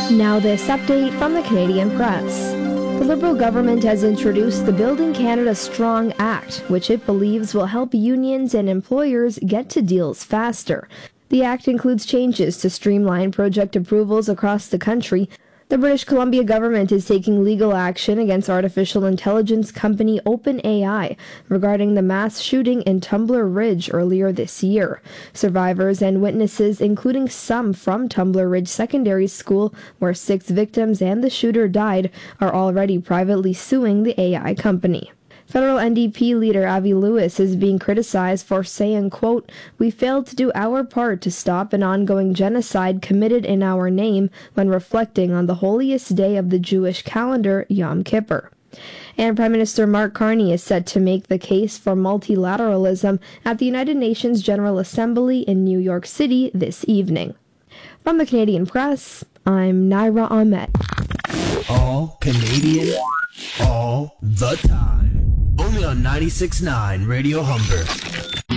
Now this update from the Canadian Press. The Liberal government has introduced the Building Canada Strong Act, which it believes will help unions and employers get to deals faster. The act includes changes to streamline project approvals across the country. The British Columbia government is taking legal action against artificial intelligence company OpenAI regarding the mass shooting in Tumbler Ridge earlier this year. Survivors and witnesses, including some from Tumbler Ridge Secondary School, where 6 victims and the shooter died, are already privately suing the AI company. Federal NDP leader Avi Lewis is being criticized for saying, quote, "We failed to do our part to stop an ongoing genocide committed in our name," when reflecting on the holiest day of the Jewish calendar, Yom Kippur. And Prime Minister Mark Carney is set to make the case for multilateralism at the United Nations General Assembly in New York City this evening. From the Canadian Press, I'm Naira Ahmed. All Canadian, all the time. Only on 96.9 Radio Humber.